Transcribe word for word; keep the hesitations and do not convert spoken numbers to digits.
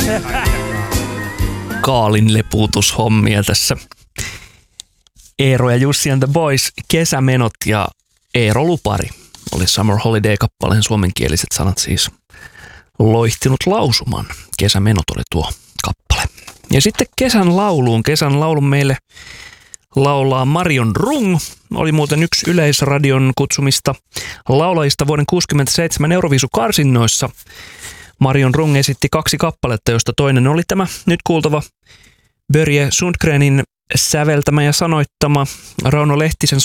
Kaalin lepuutushommia tässä. Eero ja Jussi and the Boys, kesämenot ja Eero Lupari oli Summer Holiday-kappaleen suomenkieliset sanat siis loihtinut lausuman. Kesämenot oli tuo kappale. Ja sitten kesän lauluun. Kesän laulun meille laulaa Marion Rung. Oli muuten yksi Yleisradion kutsumista laulajista vuoden kuusikymmentäseitsemän Euroviisukarsinnoissa. Marion Rung esitti kaksi kappaletta, josta toinen oli tämä nyt kuultava Börje Sundgrenin säveltämä ja sanoittama Rauno Lehtisen